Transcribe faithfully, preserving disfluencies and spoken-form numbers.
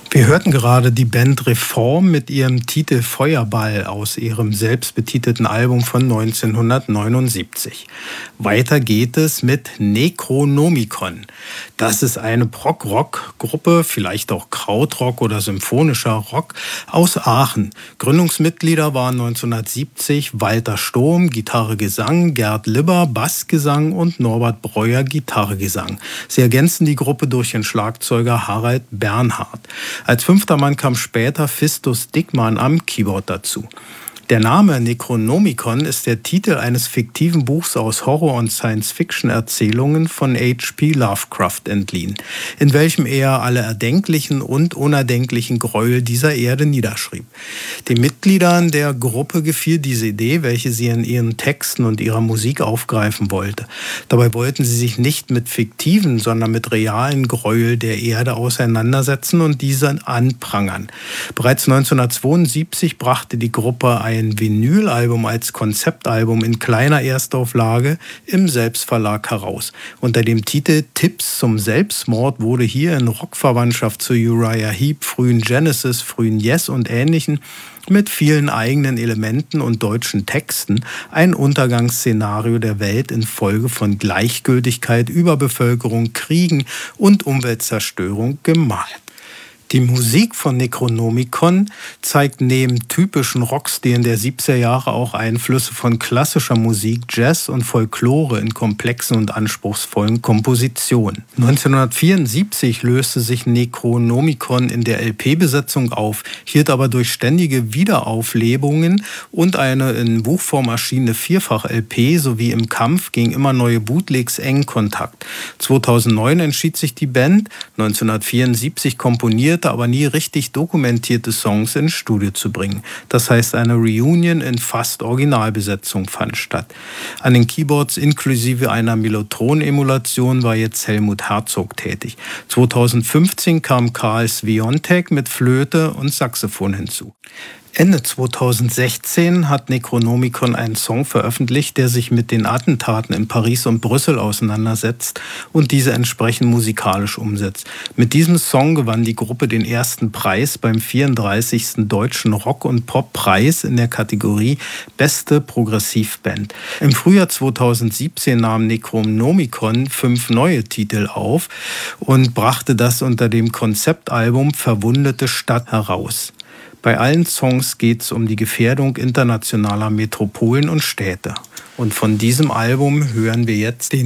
Wir hörten gerade die Band Reform mit ihrem Titel Feuerball aus ihrem selbstbetitelten Album von neunzehnhundertneunundsiebzig. Weiter geht es mit Necronomicon. Das ist eine Prog-Rock-Gruppe, vielleicht auch Krautrock oder symphonischer Rock aus Aachen. Gründungsmitglieder waren neunzehnhundertsiebzig Walter Sturm, Gitarre, Gesang, Gerd Libber, Bassgesang und Norbert Breuer, Gitarre, Gesang. Sie ergänzen die Gruppe durch den Schlagzeuger Harald Bernhard. Als fünfter Mann kam später Fistus Dickmann am Keyboard dazu. Der Name Necronomicon ist der Titel eines fiktiven Buchs aus Horror- und Science-Fiction-Erzählungen von H P Lovecraft entliehen, in welchem er alle erdenklichen und unerdenklichen Gräuel dieser Erde niederschrieb. Den Mitgliedern der Gruppe gefiel diese Idee, welche sie in ihren Texten und ihrer Musik aufgreifen wollte. Dabei wollten sie sich nicht mit fiktiven, sondern mit realen Gräuel der Erde auseinandersetzen und diese anprangern. Bereits neunzehnhundertzweiundsiebzig brachte die Gruppe ein ein Vinylalbum als Konzeptalbum in kleiner Erstauflage im Selbstverlag heraus. Unter dem Titel Tipps zum Selbstmord wurde hier in Rockverwandtschaft zu Uriah Heep, frühen Genesis, frühen Yes und Ähnlichen mit vielen eigenen Elementen und deutschen Texten ein Untergangsszenario der Welt infolge von Gleichgültigkeit, Überbevölkerung, Kriegen und Umweltzerstörung gemalt. Die Musik von Necronomicon zeigt neben typischen Rockstilen der siebziger Jahre auch Einflüsse von klassischer Musik, Jazz und Folklore in komplexen und anspruchsvollen Kompositionen. neunzehnhundertvierundsiebzig löste sich Necronomicon in der L P-Besetzung auf, hielt aber durch ständige Wiederauflebungen und eine in Buchform erschienene Vierfach-L P sowie im Kampf gegen immer neue Bootlegs engen Kontakt. zweitausendneun entschied sich die Band, neunzehnhundertvierundsiebzig komponiert, aber nie richtig dokumentierte Songs ins Studio zu bringen. Das heißt, eine Reunion in fast Originalbesetzung fand statt. An den Keyboards inklusive einer Mellotron-Emulation war jetzt Helmut Herzog tätig. zweitausendfünfzehn kam Karl Sviontek mit Flöte und Saxophon hinzu. Ende zweitausendsechzehn hat Necronomicon einen Song veröffentlicht, der sich mit den Attentaten in Paris und Brüssel auseinandersetzt und diese entsprechend musikalisch umsetzt. Mit diesem Song gewann die Gruppe den ersten Preis beim vierunddreißigsten Deutschen Rock- und Pop-Preis in der Kategorie Beste Progressivband. Im Frühjahr zweitausendsiebzehn nahm Necronomicon fünf neue Titel auf und brachte das unter dem Konzeptalbum Verwundete Stadt heraus. Bei allen Songs geht es um die Gefährdung internationaler Metropolen und Städte. Und von diesem Album hören wir jetzt den